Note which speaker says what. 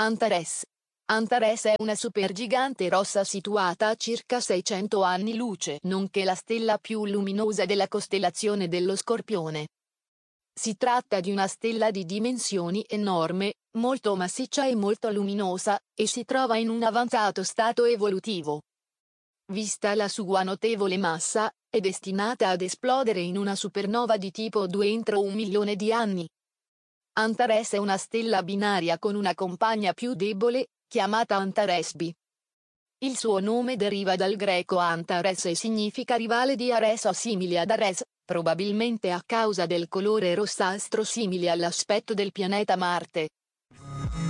Speaker 1: Antares. Antares è una supergigante rossa situata a circa 600 anni luce, nonché la stella più luminosa della costellazione dello Scorpione. Si tratta di una stella di dimensioni enorme, molto massiccia e molto luminosa, e si trova in un avanzato stato evolutivo. Vista la sua notevole massa, è destinata ad esplodere in una supernova di tipo 2 entro 1 milione di anni. Antares è una stella binaria con una compagna più debole, chiamata Antares B. Il suo nome deriva dal greco Antares e significa rivale di Ares o simile ad Ares, probabilmente a causa del colore rossastro simile all'aspetto del pianeta Marte.